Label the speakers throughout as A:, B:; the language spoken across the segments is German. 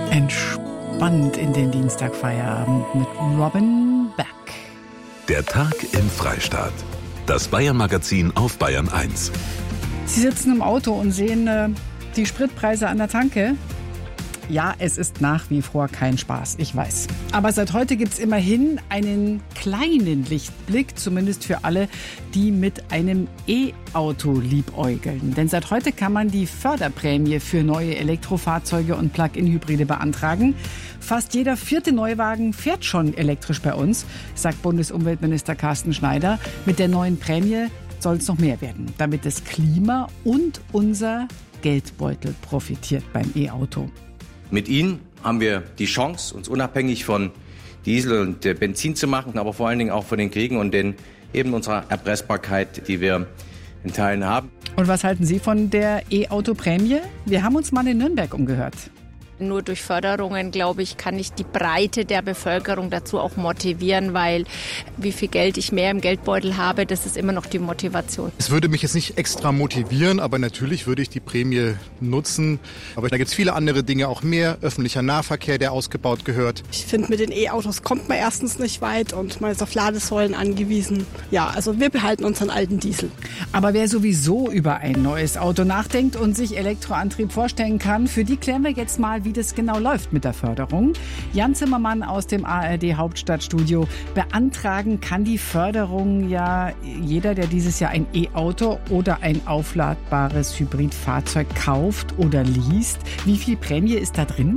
A: Entspannt in den Dienstagfeierabend mit Robin Beck.
B: Der Tag im Freistaat. Das Bayern-Magazin auf Bayern 1.
A: Sie sitzen im Auto und sehen die Spritpreise an der Tanke. Ja, es ist nach wie vor kein Spaß, ich weiß. Aber seit heute gibt es immerhin einen kleinen Lichtblick, zumindest für alle, die mit einem E-Auto liebäugeln. Denn seit heute kann man die Förderprämie für neue Elektrofahrzeuge und Plug-in-Hybride beantragen. Fast jeder 4. Neuwagen fährt schon elektrisch bei uns, sagt Bundesumweltminister Carsten Schneider. Mit der neuen Prämie soll es noch mehr werden, damit das Klima und unser Geldbeutel profitiert beim E-Auto.
C: Mit ihnen haben wir die Chance, uns unabhängig von Diesel und Benzin zu machen, aber vor allen Dingen auch von den Kriegen und eben unserer Erpressbarkeit, die wir in Teilen haben.
A: Und was halten Sie von der E-Auto-Prämie? Wir haben uns mal in Nürnberg umgehört.
D: Nur durch Förderungen, glaube ich, kann ich die Breite der Bevölkerung dazu auch motivieren, weil wie viel Geld ich mehr im Geldbeutel habe, das ist immer noch die Motivation.
E: Es würde mich jetzt nicht extra motivieren, aber natürlich würde ich die Prämie nutzen. Aber da gibt es viele andere Dinge, auch mehr öffentlicher Nahverkehr, der ausgebaut gehört.
F: Ich finde, mit den E-Autos kommt man erstens nicht weit und man ist auf Ladesäulen angewiesen. Ja, also wir behalten unseren alten Diesel.
A: Aber wer sowieso über ein neues Auto nachdenkt und sich Elektroantrieb vorstellen kann, für die klären wir jetzt mal, wie das genau läuft mit der Förderung. Jan Zimmermann aus dem ARD Hauptstadtstudio. Beantragen kann die Förderung ja jeder, der dieses Jahr ein E-Auto oder ein aufladbares Hybridfahrzeug kauft oder liest. Wie viel Prämie ist da drin?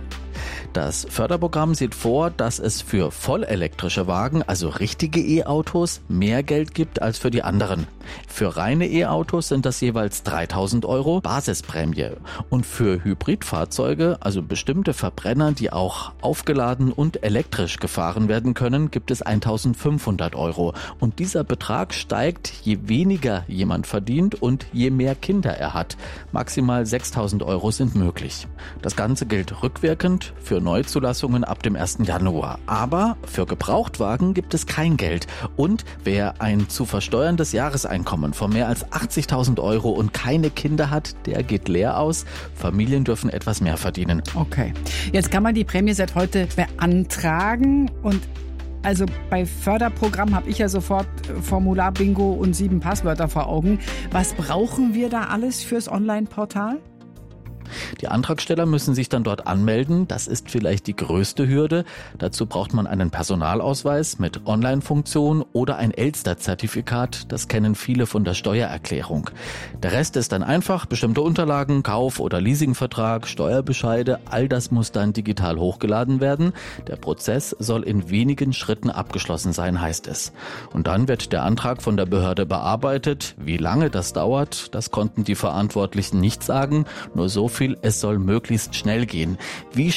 G: Das Förderprogramm sieht vor, dass es für vollelektrische Wagen, also richtige E-Autos, mehr Geld gibt als für die anderen. Für reine E-Autos sind das jeweils 3.000 € Basisprämie. Und für Hybridfahrzeuge, also bestimmte Verbrenner, die auch aufgeladen und elektrisch gefahren werden können, gibt es 1.500 €. Und dieser Betrag steigt, je weniger jemand verdient und je mehr Kinder er hat. Maximal 6.000 € sind möglich. Das Ganze gilt rückwirkend für Neuzulassungen ab dem 1. Januar. Aber für Gebrauchtwagen gibt es kein Geld. Und wer ein zu versteuerndes Jahreseinkommen von mehr als 80.000 € und keine Kinder hat, der geht leer aus. Familien dürfen etwas mehr verdienen.
A: Okay. Jetzt kann man die Prämie seit heute beantragen und also bei Förderprogramm habe ich ja sofort Formular-Bingo und 7 Passwörter vor Augen. Was brauchen wir da alles fürs Online-Portal?
G: Die Antragsteller müssen sich dann dort anmelden. Das ist vielleicht die größte Hürde. Dazu braucht man einen Personalausweis mit Online-Funktion oder ein Elster-Zertifikat. Das kennen viele von der Steuererklärung. Der Rest ist dann einfach bestimmte Unterlagen, Kauf- oder Leasingvertrag, Steuerbescheide. All das muss dann digital hochgeladen werden. Der Prozess soll in wenigen Schritten abgeschlossen sein, heißt es. Und dann wird der Antrag von der Behörde bearbeitet. Wie lange das dauert, das konnten die Verantwortlichen nicht sagen. Nur so viel, es soll möglichst schnell gehen. Wie